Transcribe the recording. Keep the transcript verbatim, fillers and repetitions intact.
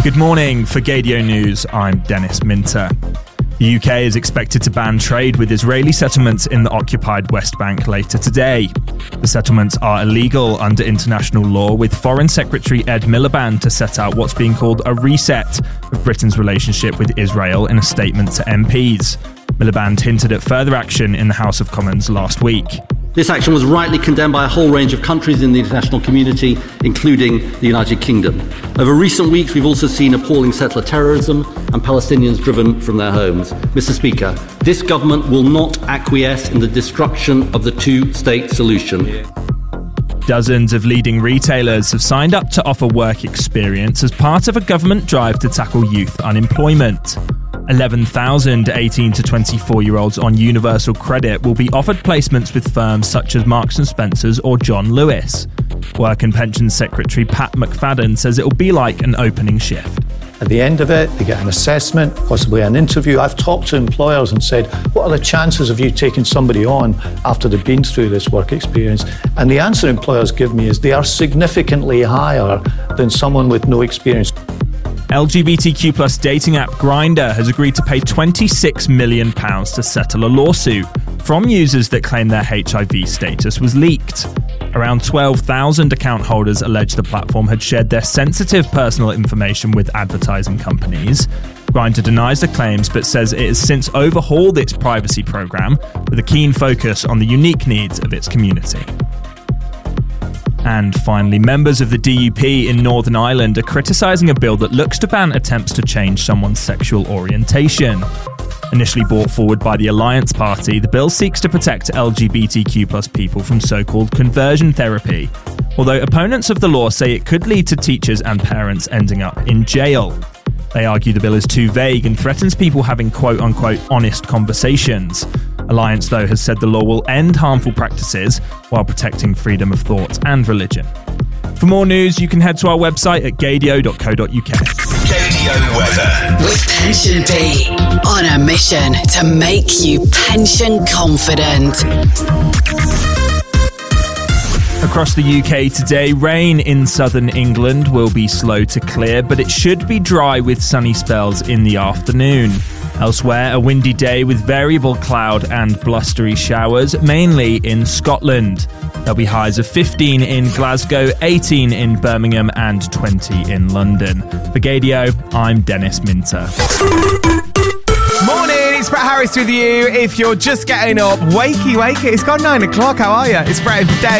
Good morning. For Gaydio News, I'm Dennis Minter. The U K is expected to ban trade with Israeli settlements in the occupied West Bank later today. The settlements are illegal under international law, with Foreign Secretary Ed Miliband to set out what's being called a reset of Britain's relationship with Israel in a statement to M Ps. Miliband hinted at further action in the House of Commons last week. This action was rightly condemned by a whole range of countries in the international community, including the United Kingdom. Over recent weeks, we've also seen appalling settler terrorism and Palestinians driven from their homes. Mister Speaker, this government will not acquiesce in the destruction of the two-state solution. Dozens of leading retailers have signed up to offer work experience as part of a government drive to tackle youth unemployment. eleven thousand eighteen to twenty-four-year-olds on universal credit will be offered placements with firms such as Marks and Spencer's or John Lewis. Work and Pensions Secretary Pat McFadden says it will be like an opening shift. At the end of it, they get an assessment, possibly an interview. I've talked to employers and said, what are the chances of you taking somebody on after they've been through this work experience? And the answer employers give me is they are significantly higher than someone with no experience. L G B T Q plus dating app Grindr has agreed to pay twenty-six million pounds to settle a lawsuit from users that claim their H I V status was leaked. Around twelve thousand account holders allege the platform had shared their sensitive personal information with advertising companies. Grindr denies the claims but says it has since overhauled its privacy program with a keen focus on the unique needs of its community. And finally, members of the D U P in Northern Ireland are criticising a bill that looks to ban attempts to change someone's sexual orientation. Initially brought forward by the Alliance Party, the bill seeks to protect L G B T Q plus people from so-called conversion therapy, although opponents of the law say it could lead to teachers and parents ending up in jail. They argue the bill is too vague and threatens people having quote-unquote honest conversations. Alliance, though, has said the law will end harmful practices while protecting freedom of thought and religion. For more news, you can head to our website at gaydio dot co dot uk. Gaydio weather. With Pension B, on a mission to make you pension confident. Across the U K today, rain in southern England will be slow to clear, but it should be dry with sunny spells in the afternoon. Elsewhere, a windy day with variable cloud and blustery showers, mainly in Scotland. There'll be highs of fifteen in Glasgow, eighteen in Birmingham and twenty in London. For Gaydio, I'm Dennis Minter. Morning, it's Brett Harris with you. If you're just getting up, wakey wakey, it's gone nine o'clock, how are you? It's Brett and Dave.